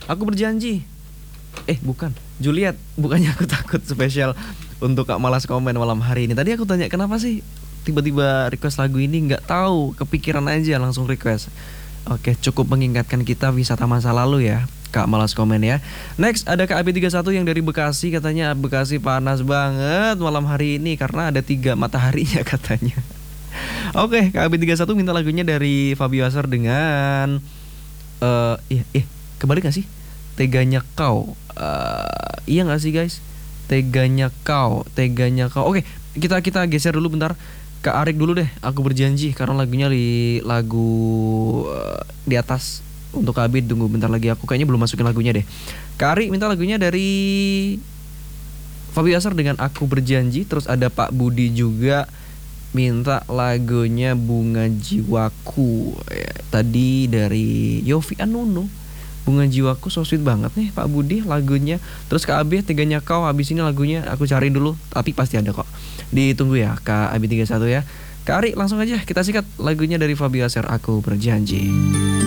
Aku berjanji. Bukan, Juliet, bukannya aku takut spesial untuk Kak Malas Komen malam hari ini. Tadi aku tanya kenapa sih tiba-tiba request lagu ini, nggak tahu, kepikiran aja langsung request. Oke, cukup mengingatkan kita wisata masa lalu ya, Kak Malas Komen ya. Next ada Kak AB31 yang dari Bekasi, katanya Bekasi panas banget malam hari ini karena ada 3 mataharinya katanya. Oke, Kak AB31 minta lagunya dari Fabio Asar dengan kembali gak sih? Teganya kau. Iya gak sih guys? Teganya kau. Oke, kita geser dulu bentar. Kak Arik dulu deh, aku berjanji, karena lagunya lagu di atas. Untuk Kak Abi tunggu bentar lagi, aku kayaknya belum masukin lagunya deh. Kak Arik minta lagunya dari Fabio Asar dengan Aku Berjanji. Terus ada Pak Budi juga minta lagunya Bunga Jiwaku. Tadi dari Yofi Anuno, Bunga Jiwaku, so sweet banget nih Pak Budi lagunya. Terus Kak Abi Teganya Kau, habis ini lagunya aku cari dulu, tapi pasti ada kok. Ditunggu ya Kak Abi 31 ya. Kak Ari langsung aja kita sikat lagunya dari Fabio Asar, Aku Berjanji.